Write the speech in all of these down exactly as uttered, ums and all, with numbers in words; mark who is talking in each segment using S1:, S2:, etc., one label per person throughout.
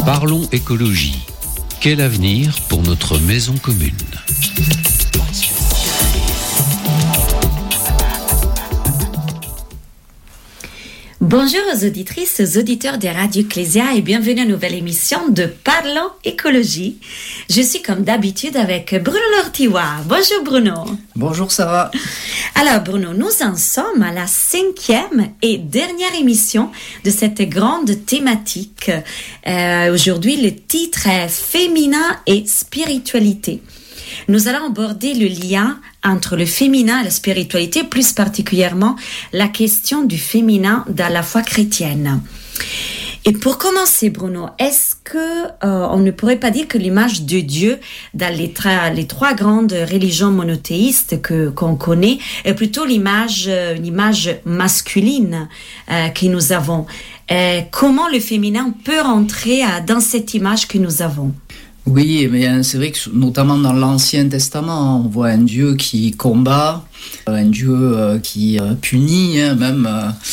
S1: Parlons écologie. Quel avenir pour notre maison commune ?
S2: Bonjour aux auditrices, aux auditeurs de Radio Ecclésia et bienvenue à une nouvelle émission de Parlons écologie. Je suis comme d'habitude avec Bruno Lortiwa. Bonjour Bruno.
S3: Bonjour Sarah.
S2: Alors Bruno, nous en sommes à la cinquième et dernière émission de cette grande thématique. Euh, aujourd'hui, le titre est Féminin et spiritualité. Nous allons aborder le lien entre le féminin et la spiritualité, plus particulièrement la question du féminin dans la foi chrétienne. Et pour commencer, Bruno, est-ce que euh, on ne pourrait pas dire que l'image de Dieu dans les, tra- les trois grandes religions monothéistes que qu'on connaît est plutôt l'image, une image masculine euh, que nous avons. Euh, comment le féminin peut rentrer euh, dans cette image que nous avons ?
S3: Oui, mais c'est vrai que notamment dans l'Ancien Testament, on voit un Dieu qui combat, un Dieu qui punit même,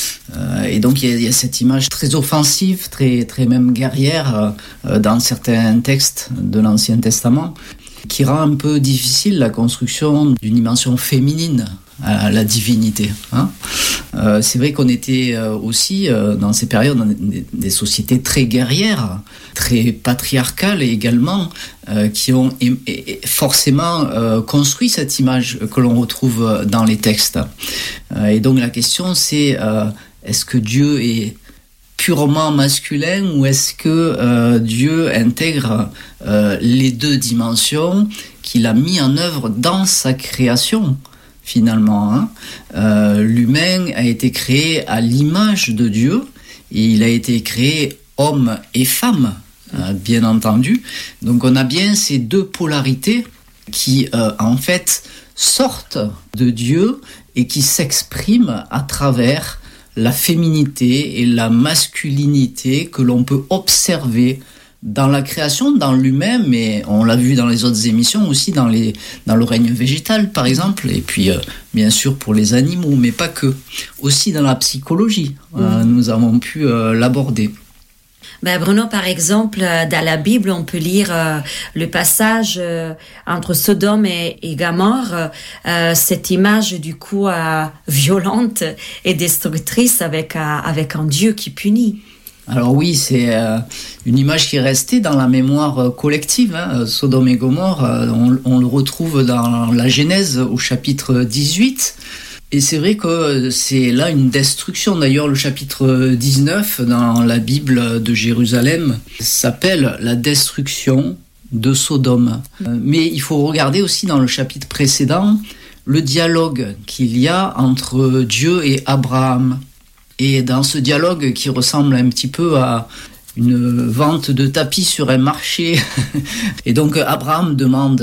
S3: et donc il y a, il y a cette image très offensive, très, très même guerrière dans certains textes de l'Ancien Testament, qui rend un peu difficile la construction d'une dimension féminine à la divinité. Hein. Euh, c'est vrai qu'on était euh, aussi euh, dans ces périodes dans des, des sociétés très guerrières, très patriarcales également, euh, qui ont et, et forcément euh, construit cette image que l'on retrouve dans les textes. Euh, et donc la question c'est euh, est-ce que Dieu est purement masculin ou est-ce que euh, Dieu intègre euh, les deux dimensions qu'il a mis en œuvre dans sa création ? Finalement, hein. euh, l'humain a été créé à l'image de Dieu et il a été créé homme et femme, euh, bien entendu. Donc on a bien ces deux polarités qui, euh, en fait, sortent de Dieu et qui s'expriment à travers la féminité et la masculinité que l'on peut observer dans la création, dans l'humain, mais on l'a vu dans les autres émissions aussi, dans, les, dans le règne végétal par exemple, et puis euh, bien sûr pour les animaux, mais pas que. Aussi dans la psychologie, euh, nous avons pu euh, l'aborder.
S2: Ben Bruno, par exemple, dans la Bible, on peut lire euh, le passage euh, entre Sodome et, et Gomorrhe, euh, cette image du coup euh, violente et destructrice avec, euh, avec un Dieu qui punit.
S3: Alors oui, c'est euh, une image qui est restée dans la mémoire euh, collective. Hein. Sodome et Gomorrhe, euh, on, on le retrouve dans la Genèse au chapitre dix-huit. Et c'est vrai que c'est là une destruction. D'ailleurs, le chapitre dix-neuf dans la Bible de Jérusalem s'appelle la destruction de Sodome. Euh, mais il faut regarder aussi dans le chapitre précédent le dialogue qu'il y a entre Dieu et Abraham. Et dans ce dialogue qui ressemble un petit peu à une vente de tapis sur un marché, et donc Abraham demande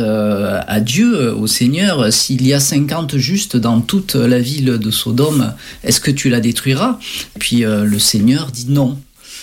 S3: à Dieu, au Seigneur, s'il y a cinquante justes dans toute la ville de Sodome, est-ce que tu la détruiras ? Puis le Seigneur dit non.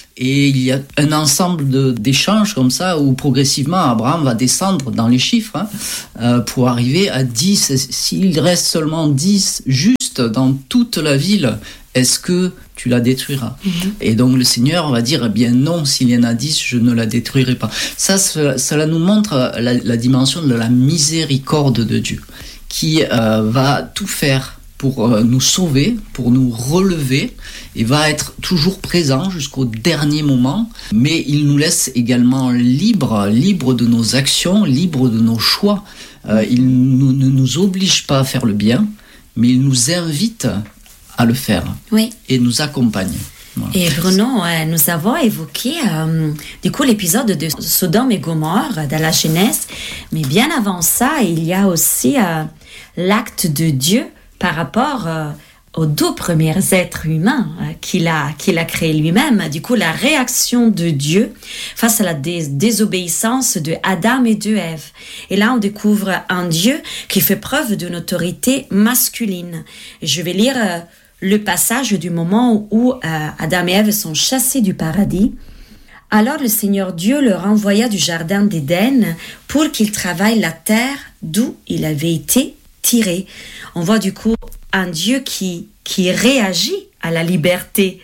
S3: Et il y a un ensemble de, d'échanges comme ça où progressivement Abraham va descendre dans les chiffres hein, euh, pour arriver à dix. S'il reste seulement dix justes dans toute la ville, est-ce que tu la détruiras ? Mm-hmm. Et donc le Seigneur va dire, eh bien non, s'il y en a dix, je ne la détruirai pas. Ça, cela, cela nous montre la, la dimension de la miséricorde de Dieu, qui euh, va tout faire pour nous sauver, pour nous relever, et va être toujours présent jusqu'au dernier moment, mais il nous laisse également libres, libres de nos actions, libres de nos choix. Euh, il nous, ne nous oblige pas à faire le bien, mais il nous invite à le faire,
S2: oui.
S3: Et nous accompagne. Voilà.
S2: Et Bruno, euh, nous avons évoqué euh, du coup l'épisode de Sodome et Gomorrhe dans la Genèse, mais bien avant ça, il y a aussi euh, l'acte de Dieu par rapport euh, aux deux premiers êtres humains euh, qu'il a, qu'il a créés lui-même. Du coup, la réaction de Dieu face à la dés- désobéissance de Adam et de Ève. Et là, on découvre un Dieu qui fait preuve d'une autorité masculine. Et je vais lire euh, le passage du moment où euh, Adam et Ève sont chassés du paradis. Alors le Seigneur Dieu leur envoya du jardin d'Éden pour qu'ils travaillent la terre d'où il avait été tiré. On voit du coup un Dieu qui, qui réagit à la liberté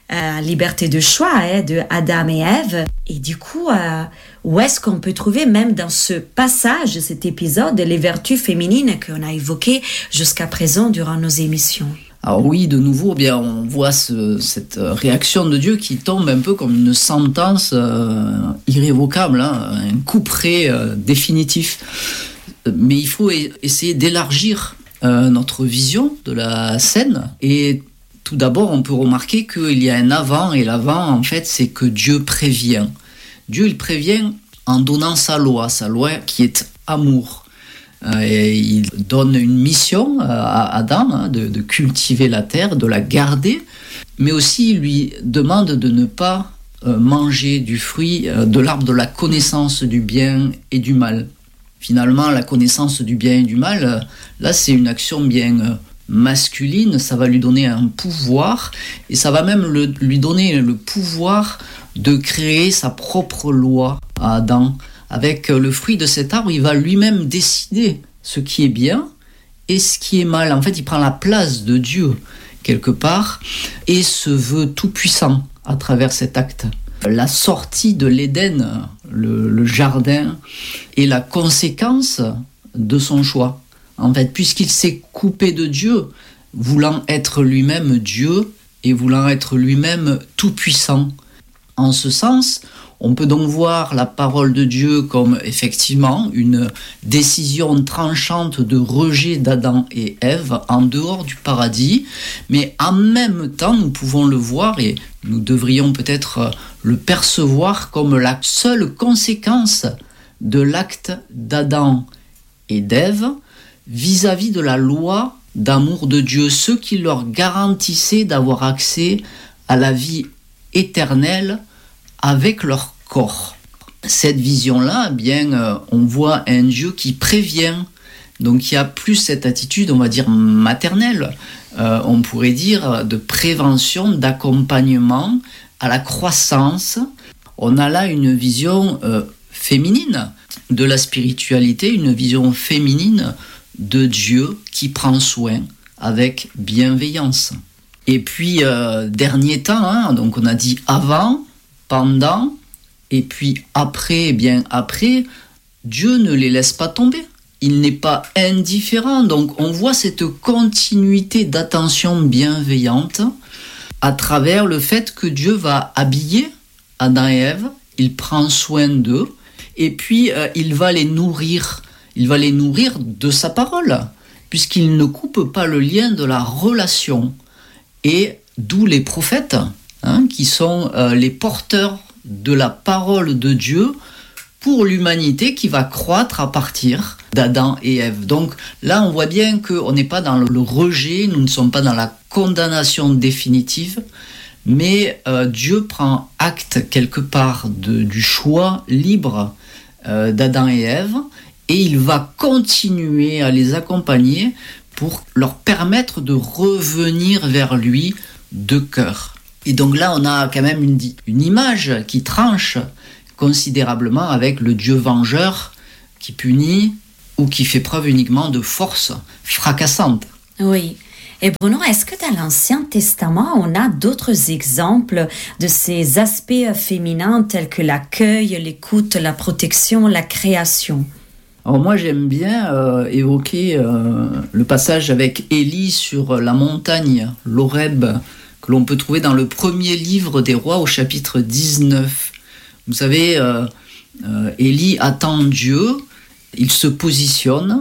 S2: euh, liberté de choix hein, de Adam et Ève. Et du coup, euh, où est-ce qu'on peut trouver, même dans ce passage, cet épisode, les vertus féminines qu'on a évoquées jusqu'à présent durant nos émissions?
S3: Alors oui, de nouveau, eh bien, on voit ce, cette réaction de Dieu qui tombe un peu comme une sentence euh, irrévocable, hein, un coup près euh, définitif. Mais il faut e- essayer d'élargir euh, notre vision de la scène. Et tout d'abord, on peut remarquer qu'il y a un avant, et l'avant, en fait, c'est que Dieu prévient. Dieu, il prévient en donnant sa loi, sa loi qui est amour. Euh, et il donne une mission à Adam hein, de, de cultiver la terre, de la garder, mais aussi il lui demande de ne pas euh, manger du fruit euh, de l'arbre de la connaissance du bien et du mal. Finalement, la connaissance du bien et du mal, euh, là c'est une action bien euh, masculine, ça va lui donner un pouvoir, et ça va même le, lui donner le pouvoir de créer sa propre loi à Adam. Avec le fruit de cet arbre, il va lui-même décider ce qui est bien et ce qui est mal. En fait, il prend la place de Dieu, quelque part, et se veut tout-puissant à travers cet acte. La sortie de l'Éden, le, le jardin, est la conséquence de son choix. En fait, puisqu'il s'est coupé de Dieu, voulant être lui-même Dieu et voulant être lui-même tout-puissant. En ce sens, on peut donc voir la parole de Dieu comme effectivement une décision tranchante de rejet d'Adam et Ève en dehors du paradis, mais en même temps nous pouvons le voir et nous devrions peut-être le percevoir comme la seule conséquence de l'acte d'Adam et d'Ève vis-à-vis de la loi d'amour de Dieu, ce qui leur garantissait d'avoir accès à la vie éternelle avec leur corps. Cette vision-là, eh bien, euh, on voit un Dieu qui prévient, donc il y a plus cette attitude, on va dire, maternelle, euh, on pourrait dire, de prévention, d'accompagnement à la croissance. On a là une vision euh, féminine de la spiritualité, une vision féminine de Dieu qui prend soin avec bienveillance. Et puis, euh, dernier temps, hein, donc on a dit avant, pendant, et puis après, eh bien après, Dieu ne les laisse pas tomber. Il n'est pas indifférent. Donc on voit cette continuité d'attention bienveillante à travers le fait que Dieu va habiller Adam et Ève, il prend soin d'eux, et puis euh, il va les nourrir. Il va les nourrir de sa parole, puisqu'il ne coupe pas le lien de la relation. Et d'où les prophètes, Hein, qui sont euh, les porteurs de la parole de Dieu pour l'humanité qui va croître à partir d'Adam et Ève. Donc là, on voit bien qu'on n'est pas dans le rejet, nous ne sommes pas dans la condamnation définitive, mais euh, Dieu prend acte quelque part de, du choix libre euh, d'Adam et Ève, et il va continuer à les accompagner pour leur permettre de revenir vers lui de cœur. Et donc là, on a quand même une, une image qui tranche considérablement avec le Dieu vengeur qui punit ou qui fait preuve uniquement de force fracassante.
S2: Oui. Et Bruno, est-ce que dans l'Ancien Testament, on a d'autres exemples de ces aspects féminins tels que l'accueil, l'écoute, la protection, la création?
S3: Alors moi, j'aime bien euh, évoquer euh, le passage avec Élie sur la montagne, l'Horeb, que l'on peut trouver dans le premier livre des rois au chapitre dix-neuf. Vous savez, euh, euh, Élie attend Dieu, il se positionne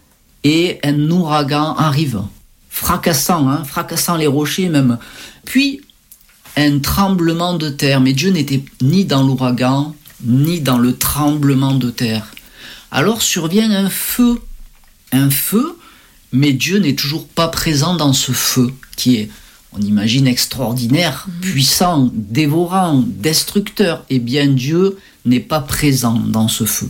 S3: et un ouragan arrive, fracassant, hein, fracassant les rochers même. Puis un tremblement de terre, mais Dieu n'était ni dans l'ouragan, ni dans le tremblement de terre. Alors survient un feu, un feu, mais Dieu n'est toujours pas présent dans ce feu qui est, on imagine, extraordinaire, mmh. puissant, dévorant, destructeur. Eh bien, Dieu n'est pas présent dans ce feu.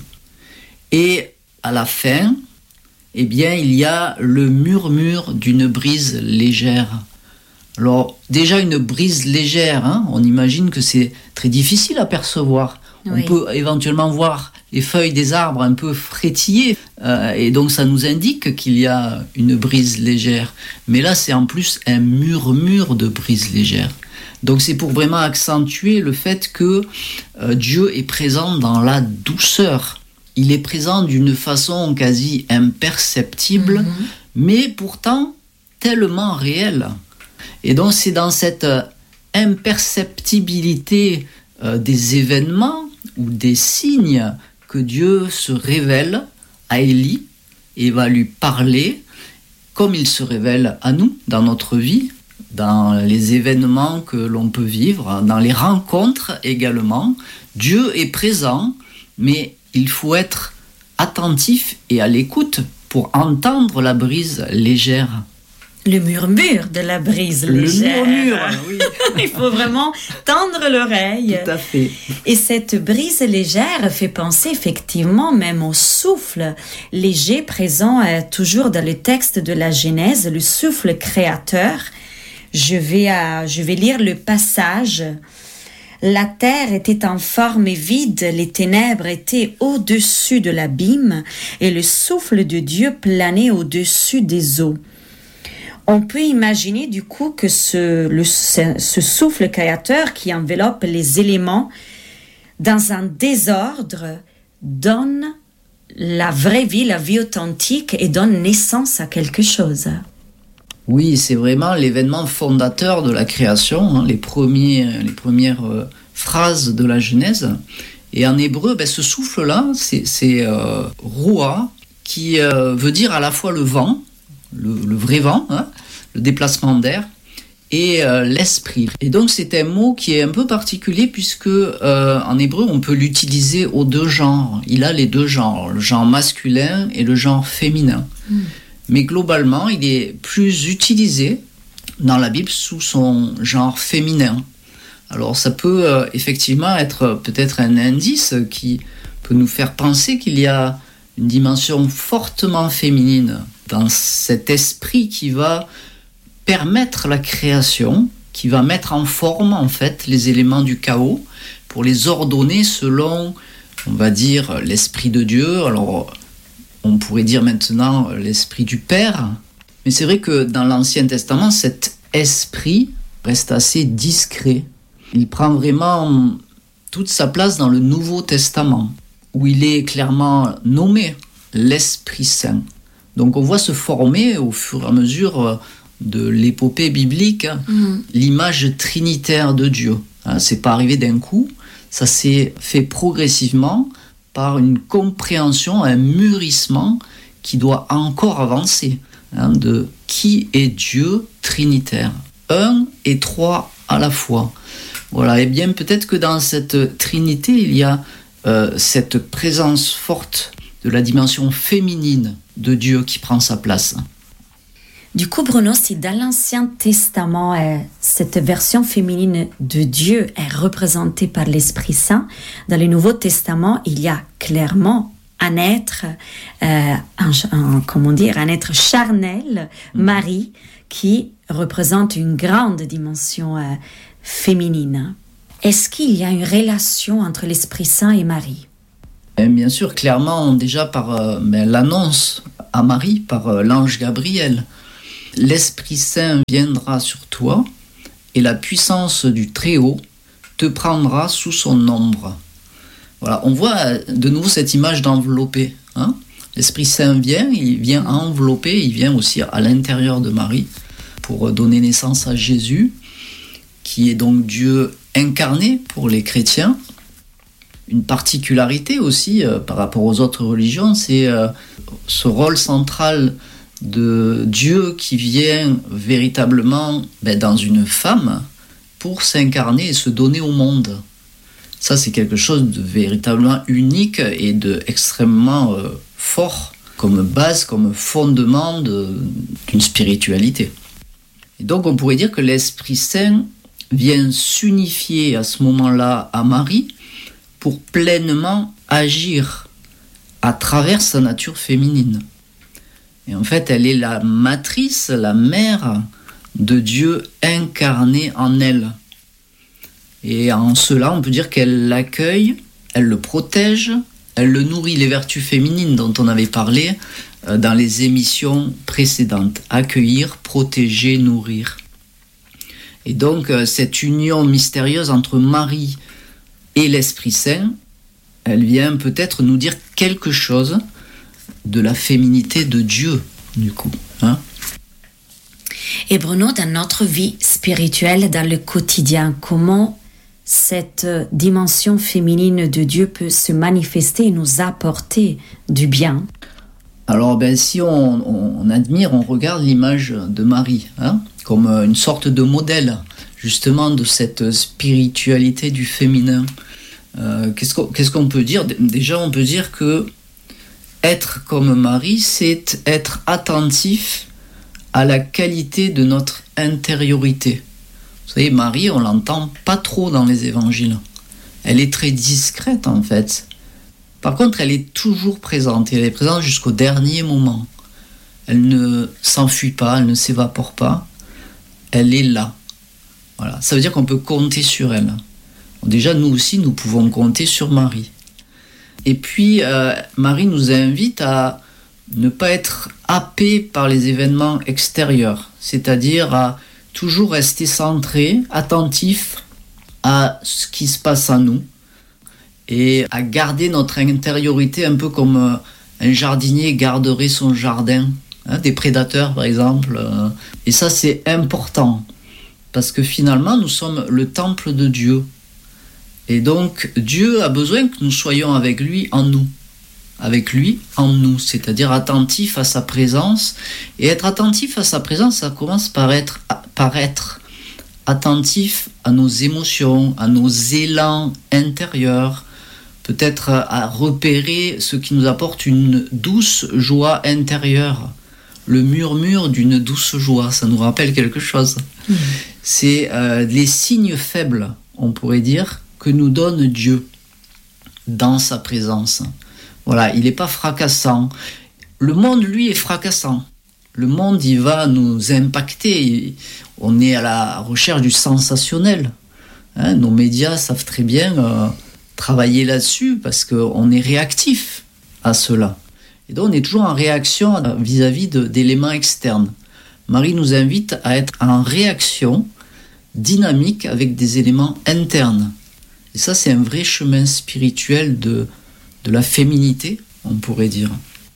S3: Et à la fin, eh bien, il y a le murmure d'une brise légère. Alors, déjà, une brise légère, hein, on imagine que c'est très difficile à percevoir. Oui. On peut éventuellement voir les feuilles des arbres un peu frétiller, euh, et donc ça nous indique qu'il y a une brise légère. Mais là, c'est en plus un murmure de brise légère. Donc c'est pour vraiment accentuer le fait que euh, Dieu est présent dans la douceur. Il est présent d'une façon quasi imperceptible, mmh. mais pourtant tellement réelle. Et donc c'est dans cette imperceptibilité euh, des événements ou des signes que Dieu se révèle à Élie et va lui parler comme il se révèle à nous dans notre vie, dans les événements que l'on peut vivre, dans les rencontres également. Dieu est présent, mais il faut être attentif et à l'écoute pour entendre la brise légère.
S2: Le murmure de la brise légère.
S3: Le murmure, oui.
S2: Il faut vraiment tendre l'oreille.
S3: Tout à fait.
S2: Et cette brise légère fait penser effectivement même au souffle léger présent euh, toujours dans le texte de la Genèse, le souffle créateur. Je vais, euh, je vais lire le passage. La terre était en forme vide, les ténèbres étaient au-dessus de l'abîme et le souffle de Dieu planait au-dessus des eaux. On peut imaginer du coup que ce, le, ce, ce souffle créateur qui enveloppe les éléments dans un désordre donne la vraie vie, la vie authentique et donne naissance à quelque chose.
S3: Oui, c'est vraiment l'événement fondateur de la création, hein, les, premiers, les premières euh, phrases de la Genèse. Et en hébreu, ben, ce souffle-là, c'est, c'est euh, Roua, qui euh, veut dire à la fois le vent, Le, le vrai vent, hein, le déplacement d'air, et euh, l'esprit. Et donc c'est un mot qui est un peu particulier puisque euh, en hébreu on peut l'utiliser aux deux genres. Il a les deux genres, le genre masculin et le genre féminin. Mm. Mais globalement il est plus utilisé dans la Bible sous son genre féminin. Alors ça peut euh, effectivement être peut-être un indice qui peut nous faire penser qu'il y a une dimension fortement féminine dans cet esprit qui va permettre la création, qui va mettre en forme en fait les éléments du chaos pour les ordonner selon, on va dire, l'esprit de Dieu. Alors on pourrait dire maintenant l'esprit du Père, mais c'est vrai que dans l'Ancien Testament cet esprit reste assez discret. Il prend vraiment toute sa place dans le Nouveau Testament où il est clairement nommé l'Esprit Saint. Donc on voit se former au fur et à mesure de l'épopée biblique mmh. l'image trinitaire de Dieu. Hein, c'est pas arrivé d'un coup, ça s'est fait progressivement par une compréhension, un mûrissement qui doit encore avancer, hein, de qui est Dieu trinitaire. Un et trois à la fois. Voilà, et bien peut-être que dans cette trinité, il y a euh, cette présence forte de la dimension féminine de Dieu qui prend sa place.
S2: Du coup, Bruno, si dans l'Ancien Testament, euh, cette version féminine de Dieu est représentée par l'Esprit Saint, dans le Nouveau Testament, il y a clairement un être, euh, un, un, comment dire, un être charnel, mmh. Marie, qui représente une grande dimension euh, féminine. Est-ce qu'il y a une relation entre l'Esprit Saint et Marie ?
S3: Et bien sûr, clairement, déjà par euh, ben, l'annonce à Marie, par euh, l'ange Gabriel. L'Esprit Saint viendra sur toi et la puissance du Très-Haut te prendra sous son ombre. Voilà, on voit de nouveau cette image d'envelopper. Hein. L'Esprit Saint vient, il vient envelopper, il vient aussi à l'intérieur de Marie pour donner naissance à Jésus, qui est donc Dieu incarné pour les chrétiens. Une particularité aussi euh, par rapport aux autres religions, c'est euh, ce rôle central de Dieu qui vient véritablement ben, dans une femme pour s'incarner et se donner au monde. Ça, c'est quelque chose de véritablement unique et de extrêmement euh, fort comme base, comme fondement de, d'une spiritualité. Et donc, on pourrait dire que l'Esprit Saint vient s'unifier à ce moment-là à Marie pour pleinement agir à travers sa nature féminine. Et en fait, elle est la matrice, la mère de Dieu incarné en elle. Et en cela, on peut dire qu'elle l'accueille, elle le protège, elle le nourrit, les vertus féminines dont on avait parlé dans les émissions précédentes. Accueillir, protéger, nourrir. Et donc, cette union mystérieuse entre Marie et l'Esprit Saint, elle vient peut-être nous dire quelque chose de la féminité de Dieu, du coup. Hein?
S2: Et Bruno, dans notre vie spirituelle, dans le quotidien, comment cette dimension féminine de Dieu peut se manifester et nous apporter du bien?
S3: Alors, ben, si on, on admire, on regarde l'image de Marie, hein, comme une sorte de modèle, justement, de cette spiritualité du féminin. Euh, qu'est-ce qu'on, qu'est-ce qu'on peut dire? Déjà, on peut dire que être comme Marie, c'est être attentif à la qualité de notre intériorité. Vous savez, Marie, on l'entend pas trop dans les évangiles. Elle est très discrète, en fait. Par contre, elle est toujours présente, et elle est présente jusqu'au dernier moment. Elle ne s'enfuit pas, elle ne s'évapore pas. Elle est là. Voilà. Ça veut dire qu'on peut compter sur elle. Déjà, nous aussi, nous pouvons compter sur Marie. Et puis, euh, Marie nous invite à ne pas être happés par les événements extérieurs, c'est-à-dire à toujours rester centré, attentif à ce qui se passe en nous, et à garder notre intériorité un peu comme un jardinier garderait son jardin, hein, des prédateurs par exemple. Et ça, c'est important, parce que finalement, nous sommes le temple de Dieu. Et donc, Dieu a besoin que nous soyons avec lui en nous. Avec lui en nous, c'est-à-dire attentif à sa présence. Et être attentif à sa présence, ça commence par être, par être attentif à nos émotions, à nos élans intérieurs, peut-être à repérer ce qui nous apporte une douce joie intérieure. Le murmure d'une douce joie, ça nous rappelle quelque chose. Mmh. C'est euh, les signes faibles, on pourrait dire, que nous donne Dieu dans sa présence. Voilà, il n'est pas fracassant. Le monde, lui, est fracassant. Le monde, il va nous impacter. On est à la recherche du sensationnel. Hein, nos médias savent très bien euh, travailler là-dessus parce qu'on est réactif à cela. Et donc, on est toujours en réaction vis-à-vis de, d'éléments externes. Marie nous invite à être en réaction dynamique avec des éléments internes. Et ça, c'est un vrai chemin spirituel de, de la féminité, on pourrait dire.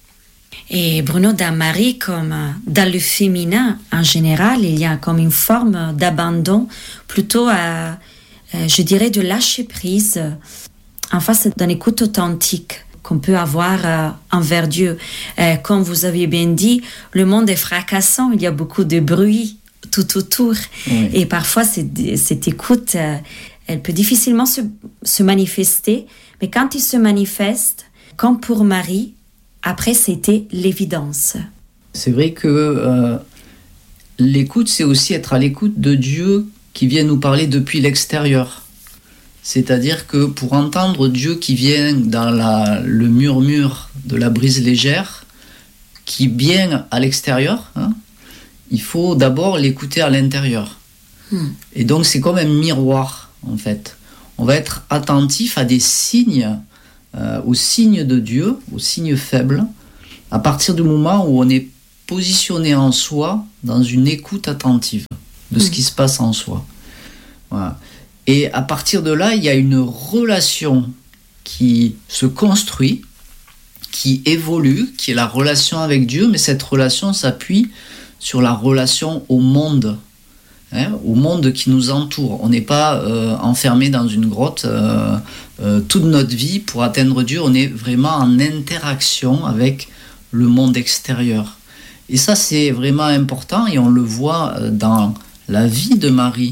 S2: Et Bruno, dans Marie, comme dans le féminin en général, il y a comme une forme d'abandon, plutôt à, je dirais, de lâcher prise en face d'une écoute authentique qu'on peut avoir envers Dieu. Comme vous aviez bien dit, le monde est fracassant, il y a beaucoup de bruit tout autour. Oui. Et parfois, cette, cette écoute, elle peut difficilement se, se manifester, mais quand il se manifeste, comme pour Marie, après, c'était l'évidence.
S3: C'est vrai que euh, l'écoute, c'est aussi être à l'écoute de Dieu qui vient nous parler depuis l'extérieur. C'est-à-dire que pour entendre Dieu qui vient dans la, le murmure de la brise légère, qui vient à l'extérieur, hein, il faut d'abord l'écouter à l'intérieur. Hmm. Et donc, c'est comme un miroir. En fait, on va être attentif à des signes, euh, aux signes de Dieu, aux signes faibles, à partir du moment où on est positionné en soi dans une écoute attentive de ce mmh. qui se passe en soi. Voilà. Et à partir de là, il y a une relation qui se construit, qui évolue, qui est la relation avec Dieu, mais cette relation s'appuie sur la relation au monde. Hein, au monde qui nous entoure. On n'est pas euh, enfermé dans une grotte euh, euh, toute notre vie pour atteindre Dieu. On est vraiment en interaction avec le monde extérieur. Et ça, c'est vraiment important et on le voit dans la vie de Marie.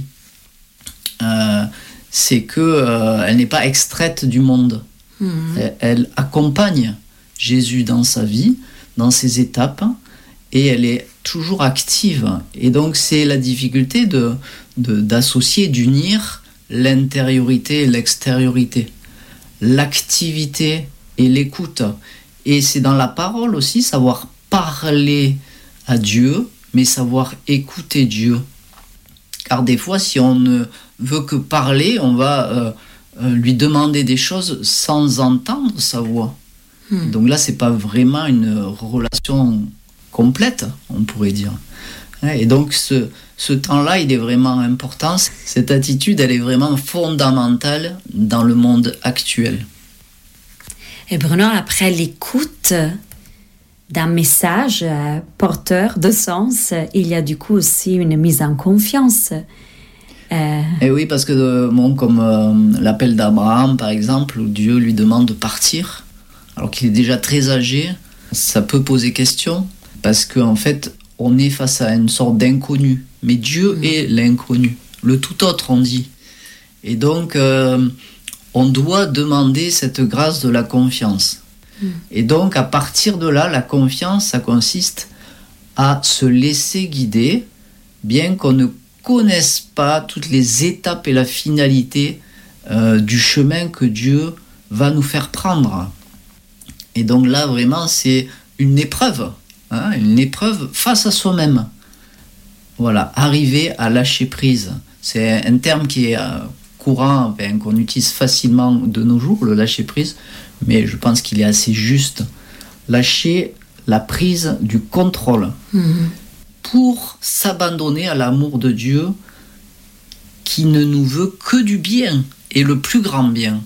S3: Euh, c'est qu'elle euh, n'est pas extraite du monde. Mmh. Elle, elle accompagne Jésus dans sa vie, dans ses étapes, et elle est toujours active. Et donc, c'est la difficulté de, de, d'associer, d'unir l'intériorité et l'extériorité, l'activité et l'écoute. Et c'est dans la parole aussi, savoir parler à Dieu, mais savoir écouter Dieu. Car des fois, si on ne veut que parler, on va euh, euh, lui demander des choses sans entendre sa voix. Hmm. Donc là, c'est pas vraiment une relation complète, on pourrait dire. Et donc ce, ce temps-là, il est vraiment important. Cette attitude, elle est vraiment fondamentale dans le monde actuel.
S2: Et Bruno, après l'écoute d'un message euh, porteur de sens, il y a du coup aussi une mise en confiance. Euh...
S3: Et oui, parce que bon, comme euh, l'appel d'Abraham, par exemple, où Dieu lui demande de partir, alors qu'il est déjà très âgé, ça peut poser question, parce qu'en fait, on est face à une sorte d'inconnu. Mais Dieu mmh. est l'inconnu, le tout autre, on dit. Et donc, euh, on doit demander cette grâce de la confiance. Mmh. Et donc, à partir de là, la confiance, ça consiste à se laisser guider, bien qu'on ne connaisse pas toutes les étapes et la finalité euh, du chemin que Dieu va nous faire prendre. Et donc là, vraiment, c'est une épreuve, hein, une épreuve face à soi-même. Voilà, arriver à lâcher prise. C'est un terme qui est euh, courant, enfin, qu'on utilise facilement de nos jours, le lâcher prise, mais je pense qu'il est assez juste. Lâcher la prise du contrôle mmh. pour s'abandonner à l'amour de Dieu qui ne nous veut que du bien et le plus grand bien.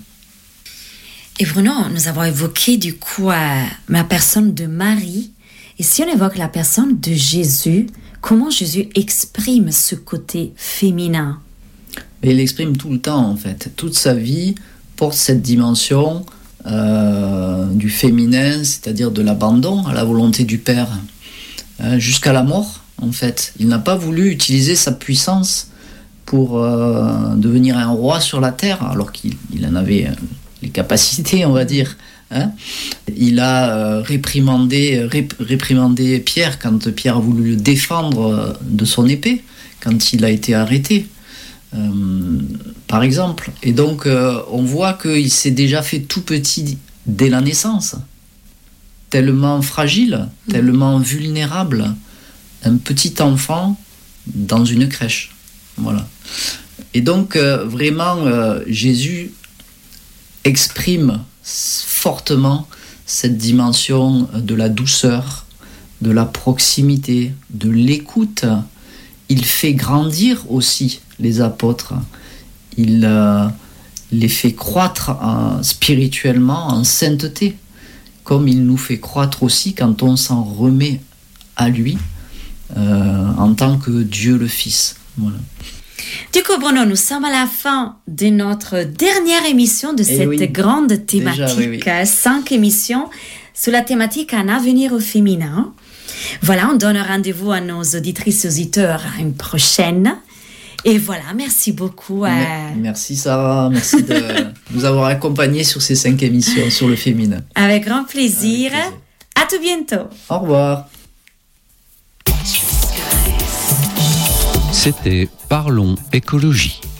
S2: Et Bruno, nous avons évoqué du coup euh, la personne de Marie. Et si on évoque la personne de Jésus, comment Jésus exprime ce côté féminin?
S3: Il l'exprime tout le temps en fait. Toute sa vie porte cette dimension euh, du féminin, c'est-à-dire de l'abandon à la volonté du Père, euh, jusqu'à la mort en fait. Il n'a pas voulu utiliser sa puissance pour euh, devenir un roi sur la terre, alors qu'il il en avait euh, les capacités, on va dire. Hein. Il a euh, réprimandé, rép- réprimandé Pierre quand Pierre a voulu le défendre de son épée, quand il a été arrêté, euh, par exemple. Et donc, euh, on voit qu'il s'est déjà fait tout petit dès la naissance, tellement fragile, mmh. tellement vulnérable, un petit enfant dans une crèche. Voilà. Et donc, euh, vraiment, euh, Jésus exprime fortement cette dimension de la douceur, de la proximité, de l'écoute. Il fait grandir aussi les apôtres. Il euh, les fait croître euh, spirituellement en sainteté, comme il nous fait croître aussi quand on s'en remet à lui euh, en tant que Dieu le Fils. Voilà.
S2: Du coup, Bruno, nous sommes à la fin de notre dernière émission de cette oui, grande thématique. Déjà, oui, oui. Cinq émissions sur la thématique Un avenir au féminin. Voilà, on donne rendez-vous à nos auditrices et auditeurs à une prochaine. Et voilà, merci beaucoup. À...
S3: Merci Sarah, merci de nous avoir accompagnés sur ces cinq émissions sur le féminin.
S2: Avec grand plaisir. Avec plaisir. À tout bientôt.
S3: Au revoir.
S1: C'était Parlons écologie.